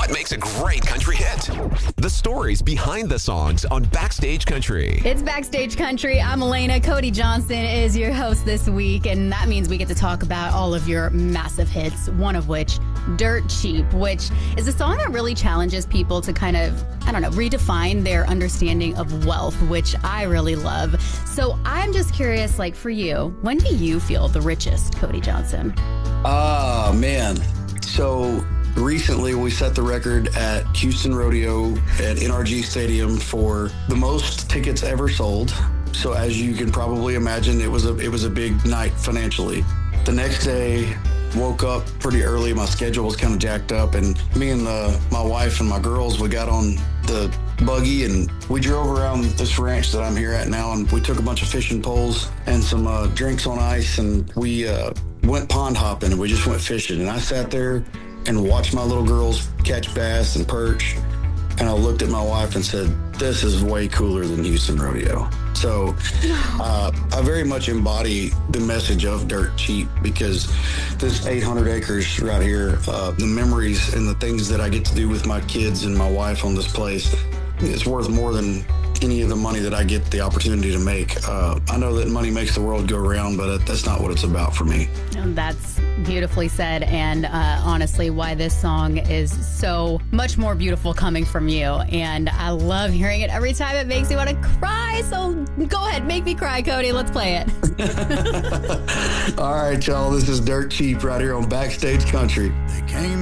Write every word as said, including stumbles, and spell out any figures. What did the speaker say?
What makes a great country hit? The stories behind the songs on Backstage Country. It's Backstage Country. I'm Elena. Cody Johnson is your host this week, and that means we get to talk about all of your massive hits, one of which, Dirt Cheap, which is a song that really challenges people to kind of, I don't know, redefine their understanding of wealth, which I really love. So I'm just curious, like for you, when do you feel the richest, Cody Johnson? Ah, uh, man. So recently we set the record at Houston Rodeo at N R G Stadium for the most tickets ever sold. So as you can probably imagine, it was a it was a big night financially. The next day, woke up pretty early. My schedule was kind of jacked up, and me and the, my wife and my girls, we got on the buggy and we drove around this ranch that I'm here at now, and we took a bunch of fishing poles and some uh, drinks on ice, and we uh, went pond hopping, and we just went fishing. And I sat there and watched my little girls catch bass and perch, and I looked at my wife and said, this is way cooler than Houston Rodeo. So uh, I very much embody the message of Dirt Cheap, because this eight hundred acres right here, uh, the memories and the things that I get to do with my kids and my wife on this place, it's worth more than any of the money that I get the opportunity to make. Uh, I know that money makes the world go round, but that's not what it's about for me. That's beautifully said, and uh, honestly, why this song is so much more beautiful coming from you. And I love hearing it every time. It makes me want to cry. So go ahead, make me cry, Cody. Let's play it. All right, y'all. This is Dirt Cheap right here on Backstage Country. They came